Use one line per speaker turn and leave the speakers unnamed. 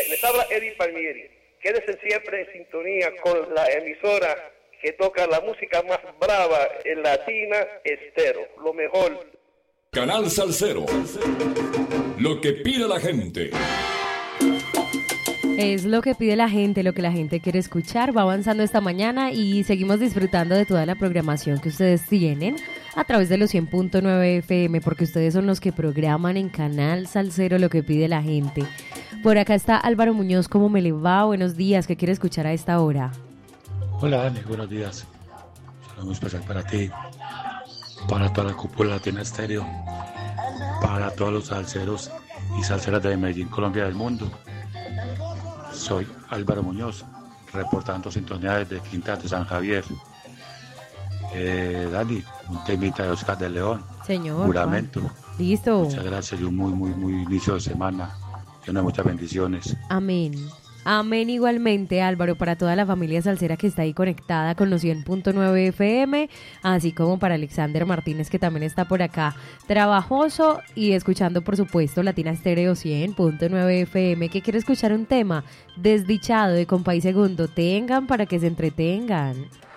Les habla Eddie Palmieri. Quédense siempre en sintonía con la emisora que toca la música más brava en Latina Estéreo. Lo mejor.
Canal Salsero. Lo que pide la gente.
Es lo que pide la gente, lo que la gente quiere escuchar. Va avanzando esta mañana y seguimos disfrutando de toda la programación que ustedes tienen a través de los 100.9 FM, porque ustedes son los que programan en Canal Salsero lo que pide la gente. Por acá está Álvaro Muñoz. ¿Cómo me le va? Buenos días. ¿Qué quiere escuchar a esta hora?
Hola, Dani. Buenos días. Saludo muy especial para ti, para toda la cúpula Latina Estéreo, para todos los salseros y salseras de Medellín, Colombia, del mundo. Soy Álvaro Muñoz, reportando sintonía desde Quinta de San Javier. Dani, un temita de Oscar de León.
Señor.
Juramento.
Juan. Listo.
Muchas gracias y un muy inicio de semana. Lleno de muchas bendiciones.
Amén. Amén igualmente, Álvaro, para toda la familia salsera que está ahí conectada con los 100.9 FM, así como para Alexander Martínez, que también está por acá, trabajoso y escuchando, por supuesto, Latina Estéreo 100.9 FM, que quiere escuchar un tema desdichado de Compay Segundo. Tengan para que se entretengan.